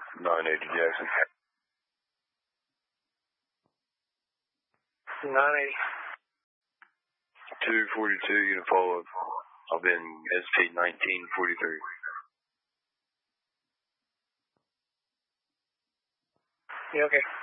980 Jackson. 980. 242, unit follow-up. I'll be in SP 1943. Yeah, okay.